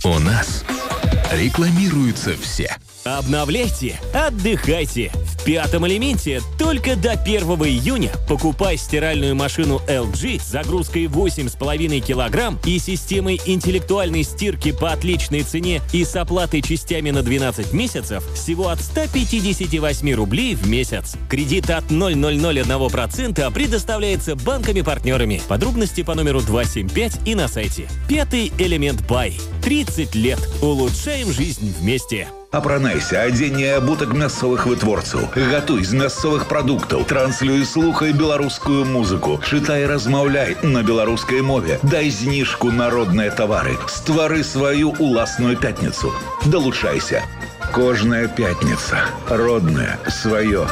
У нас рекламируются все. Обновляйте, отдыхайте. В «Пятом элементе» только до 1 июня покупай стиральную машину LG с загрузкой 8,5 килограмм и системой интеллектуальной стирки по отличной цене и с оплатой частями на 12 месяцев всего от 158 рублей в месяц. Кредит от 0,001% предоставляется банками-партнерами. Подробности по номеру 275 и на сайте. «Пятый элемент Бай». 30 лет. Улучшаем жизнь вместе. Апранайся, адзень і абутак мясцовых вытворцаў. Гатуй з мясцовых прадуктаў, транслюй, слухай беларускую музыку, чытай, размаўляй на беларускай мове, дай зніжку на родныя тавары, ствары сваю уласную пятніцу. Далучайся. Кожная пятница. Родное. Свое.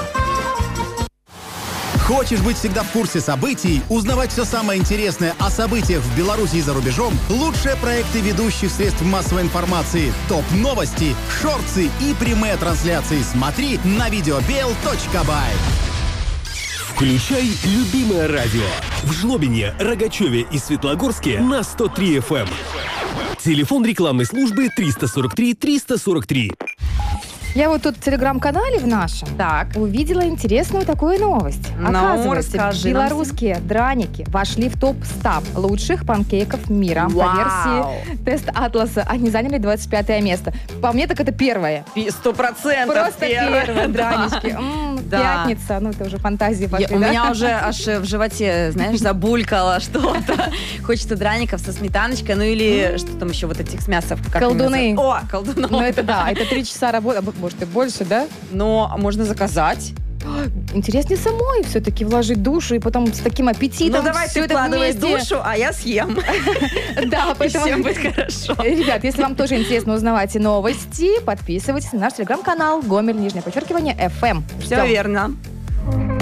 Хочешь быть всегда в курсе событий, узнавать все самое интересное о событиях в Беларуси и за рубежом? Лучшие проекты ведущих средств массовой информации, топ-новости, шорты и прямые трансляции смотри на videobel.by. Включай любимое радио. В Жлобине, Рогачеве и Светлогорске на 103 FM. Телефон рекламной службы 343 343. Я вот тут в телеграм-канале в нашем увидела интересную такую новость. Оказывается, расскажи белорусские драники вошли в топ-100 лучших панкейков мира. По версии тест-атласа они заняли 25 место. По мне, так это первое. 100%. Просто первое дранички. Пятница, ну это уже фантазии пошли. У меня уже аж в животе, знаешь, забулькало что-то. Хочется драников со сметаночкой, ну или что там еще, вот этих с мясом. Колдуны. О, колдунов. Ну это да, это 3 часа работы. Может, и больше, да? Но можно заказать. Интереснее самой все-таки вложить душу и потом с таким аппетитом. Ну давай ты вкладывай душу, а я съем. Да, поэтому всем будет хорошо. Ребят, если вам тоже интересно узнавать новости, подписывайтесь на наш телеграм-канал Гомель, _FM. Все верно.